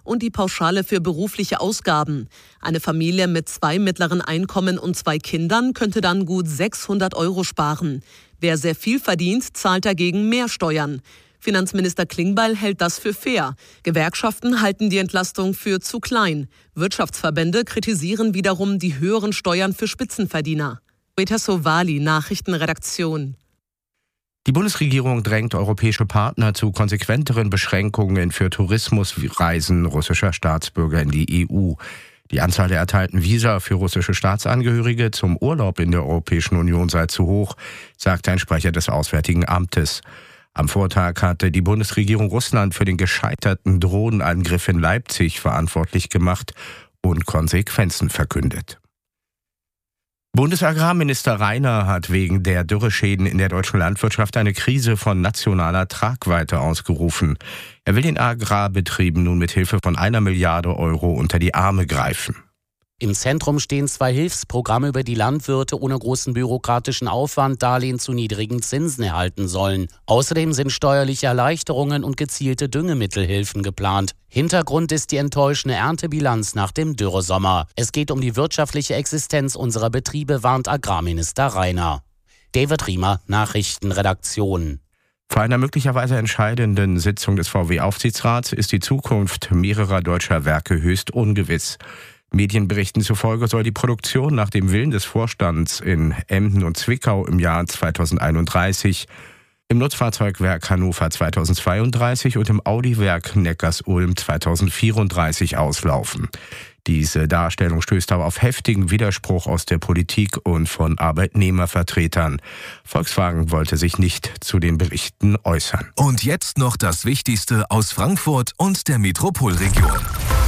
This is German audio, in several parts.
und die Pauschale für berufliche Ausgaben. Eine Familie mit 2 mittleren Einkommen und 2 Kindern könnte dann gut 600 € sparen. Wer sehr viel verdient, zahlt dagegen mehr Steuern. Finanzminister Klingbeil hält das für fair. Gewerkschaften halten die Entlastung für zu klein. Wirtschaftsverbände kritisieren wiederum die höheren Steuern für Spitzenverdiener. Rita Sovali, Nachrichtenredaktion. Die Bundesregierung drängt europäische Partner zu konsequenteren Beschränkungen für Tourismusreisen russischer Staatsbürger in die EU. Die Anzahl der erteilten Visa für russische Staatsangehörige zum Urlaub in der Europäischen Union sei zu hoch, sagte ein Sprecher des Auswärtigen Amtes. Am Vortag hatte die Bundesregierung Russland für den gescheiterten Drohnenangriff in Leipzig verantwortlich gemacht und Konsequenzen verkündet. Bundesagrarminister Rainer hat wegen der Dürreschäden in der deutschen Landwirtschaft eine Krise von nationaler Tragweite ausgerufen. Er will den Agrarbetrieben nun mit Hilfe von 1 Milliarde € unter die Arme greifen. Im Zentrum stehen 2 Hilfsprogramme, über die Landwirte ohne großen bürokratischen Aufwand Darlehen zu niedrigen Zinsen erhalten sollen. Außerdem sind steuerliche Erleichterungen und gezielte Düngemittelhilfen geplant. Hintergrund ist die enttäuschende Erntebilanz nach dem Dürresommer. Es geht um die wirtschaftliche Existenz unserer Betriebe, warnt Agrarminister Rainer. David Riemer, Nachrichtenredaktion. Vor einer möglicherweise entscheidenden Sitzung des VW-Aufsichtsrats ist die Zukunft mehrerer deutscher Werke höchst ungewiss. Medienberichten zufolge soll die Produktion nach dem Willen des Vorstands in Emden und Zwickau im Jahr 2031, im Nutzfahrzeugwerk Hannover 2032 und im Audi-Werk Neckarsulm 2034 auslaufen. Diese Darstellung stößt aber auf heftigen Widerspruch aus der Politik und von Arbeitnehmervertretern. Volkswagen wollte sich nicht zu den Berichten äußern. Und jetzt noch das Wichtigste aus Frankfurt und der Metropolregion.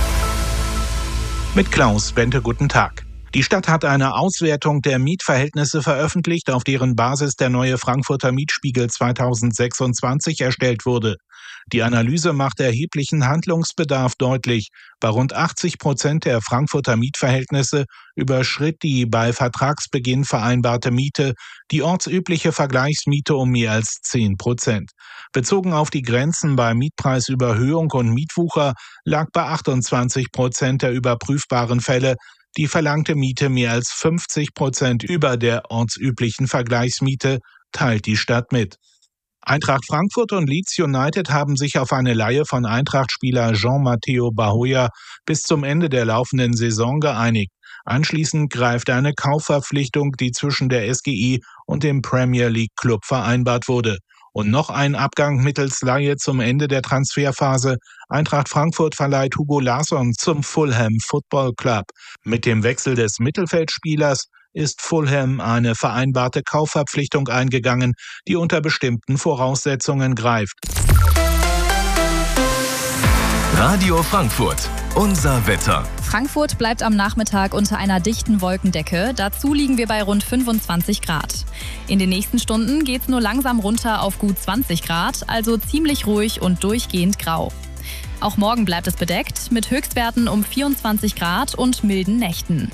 Mit Klaus Bente, guten Tag. Die Stadt hat eine Auswertung der Mietverhältnisse veröffentlicht, auf deren Basis der neue Frankfurter Mietspiegel 2026 erstellt wurde. Die Analyse macht erheblichen Handlungsbedarf deutlich. Bei rund 80% der Frankfurter Mietverhältnisse überschritt die bei Vertragsbeginn vereinbarte Miete die ortsübliche Vergleichsmiete um mehr als 10%. Bezogen auf die Grenzen bei Mietpreisüberhöhung und Mietwucher lag bei 28% der überprüfbaren Fälle die verlangte Miete mehr als 50% über der ortsüblichen Vergleichsmiete, teilt die Stadt mit. Eintracht Frankfurt und Leeds United haben sich auf eine Leihe von Eintracht-Spieler Jean-Matteo Bahoya bis zum Ende der laufenden Saison geeinigt. Anschließend greift eine Kaufverpflichtung, die zwischen der SGI und dem Premier League Club vereinbart wurde. Und noch ein Abgang mittels Leihe zum Ende der Transferphase. Eintracht Frankfurt verleiht Hugo Larsson zum Fulham Football Club. Mit dem Wechsel des Mittelfeldspielers ist Fulham eine vereinbarte Kaufverpflichtung eingegangen, die unter bestimmten Voraussetzungen greift. Radio Frankfurt, unser Wetter. Frankfurt bleibt am Nachmittag unter einer dichten Wolkendecke. Dazu liegen wir bei rund 25 Grad. In den nächsten Stunden geht's nur langsam runter auf gut 20 Grad, also ziemlich ruhig und durchgehend grau. Auch morgen bleibt es bedeckt, mit Höchstwerten um 24 Grad und milden Nächten.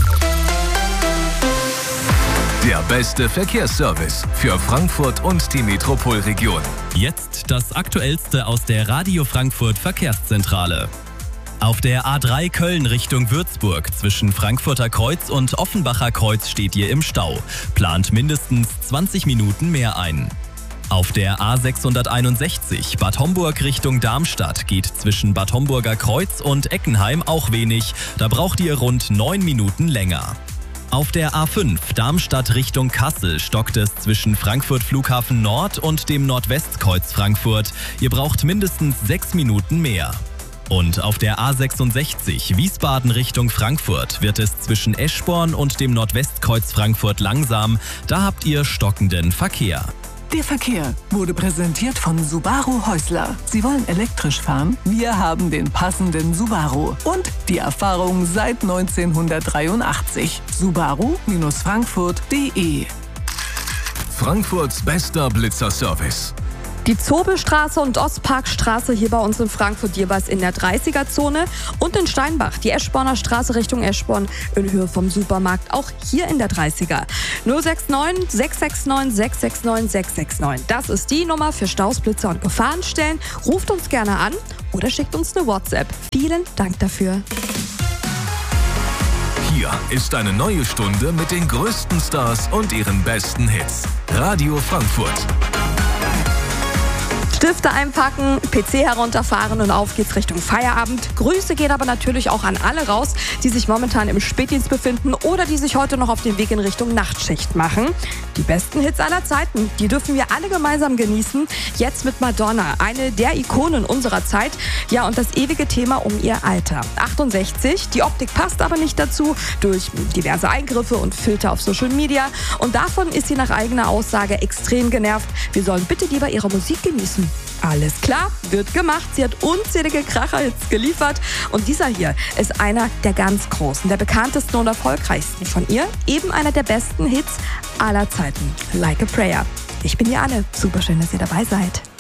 Der beste Verkehrsservice für Frankfurt und die Metropolregion. Jetzt das Aktuellste aus der Radio Frankfurt Verkehrszentrale. Auf der A3 Köln Richtung Würzburg zwischen Frankfurter Kreuz und Offenbacher Kreuz steht ihr im Stau. Plant mindestens 20 Minuten mehr ein. Auf der A661 Bad Homburg Richtung Darmstadt geht zwischen Bad Homburger Kreuz und Eckenheim auch wenig. Da braucht ihr rund 9 Minuten länger. Auf der A5 Darmstadt Richtung Kassel stockt es zwischen Frankfurt Flughafen Nord und dem Nordwestkreuz Frankfurt. Ihr braucht mindestens 6 Minuten mehr. Und auf der A66 Wiesbaden Richtung Frankfurt wird es zwischen Eschborn und dem Nordwestkreuz Frankfurt langsam. Da habt ihr stockenden Verkehr. Der Verkehr wurde präsentiert von Subaru Häusler. Sie wollen elektrisch fahren? Wir haben den passenden Subaru. Und die Erfahrung seit 1983. Subaru-Frankfurt.de. Frankfurts bester Blitzerservice. Die Zobelstraße und Ostparkstraße hier bei uns in Frankfurt jeweils in der 30er-Zone und in Steinbach die Eschborner Straße Richtung Eschborn in Höhe vom Supermarkt auch hier in der 30er. 069 669 669 669. Das ist die Nummer für Staus, Blitzer und Gefahrenstellen. Ruft uns gerne an oder schickt uns eine WhatsApp. Vielen Dank dafür. Hier ist eine neue Stunde mit den größten Stars und ihren besten Hits. Radio Frankfurt. Stifte einpacken, PC herunterfahren und auf geht's Richtung Feierabend. Grüße gehen aber natürlich auch an alle raus, die sich momentan im Spätdienst befinden oder die sich heute noch auf den Weg in Richtung Nachtschicht machen. Die besten Hits aller Zeiten, die dürfen wir alle gemeinsam genießen. Jetzt mit Madonna, eine der Ikonen unserer Zeit. Ja, und das ewige Thema um ihr Alter. 68, die Optik passt aber nicht dazu, durch diverse Eingriffe und Filter auf Social Media. Und davon ist sie nach eigener Aussage extrem genervt. Wir sollen bitte lieber ihre Musik genießen. Alles klar, wird gemacht. Sie hat unzählige Kracher-Hits geliefert. Und dieser hier ist einer der ganz großen, der bekanntesten und erfolgreichsten von ihr. Eben einer der besten Hits aller Zeiten. Like a Prayer. Ich bin die Anne. Super schön, dass ihr dabei seid.